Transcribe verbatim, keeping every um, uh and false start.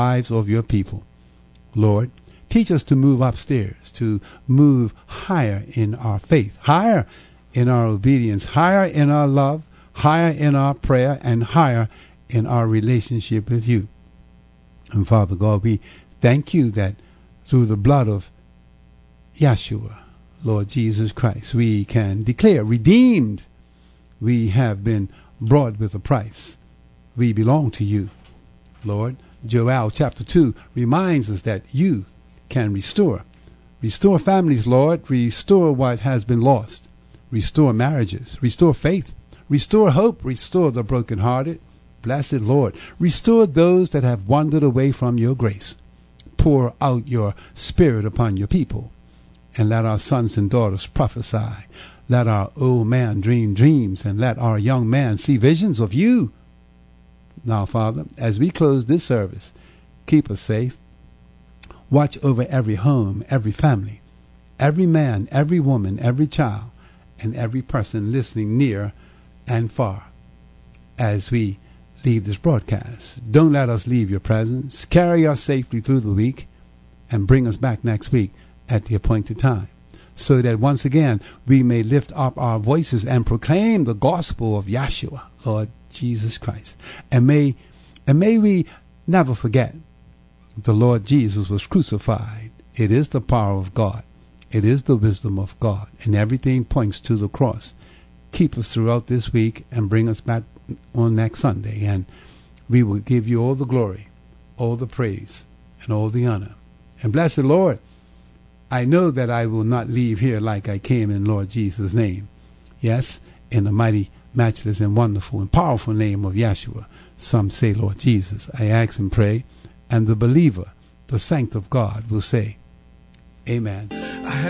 lives of your people. Lord, teach us to move upstairs, to move higher in our faith, higher in our obedience, higher in our love, higher in our prayer, and higher in our relationship with you. And Father God, we thank you that through the blood of Yeshua, Lord Jesus Christ, we can declare redeemed. We have been bought with a price. We belong to you, Lord. Joel chapter two reminds us that you can restore. Restore families, Lord. Restore what has been lost. Restore marriages. Restore faith. Restore hope. Restore the brokenhearted. Blessed Lord. Restore those that have wandered away from your grace. Pour out your spirit upon your people. And let our sons and daughters prophesy. Let our old man dream dreams. And let our young man see visions of you. Now, Father, as we close this service, keep us safe. Watch over every home, every family, every man, every woman, every child, and every person listening near and far as we leave this broadcast. Don't let us leave your presence. Carry us safely through the week and bring us back next week at the appointed time, so that once again we may lift up our voices and proclaim the gospel of Yeshua, Lord Jesus Christ. And may, and may we never forget the Lord Jesus was crucified. It is the power of God. It is the wisdom of God. And everything points to the cross. Keep us throughout this week and bring us back on next Sunday. And we will give you all the glory, all the praise, and all the honor. And blessed Lord, I know that I will not leave here like I came in Lord Jesus' name. Yes, in the mighty, matchless, and wonderful and powerful name of Yeshua. Some say Lord Jesus. I ask and pray, and the believer, the saint of God, will say, Amen.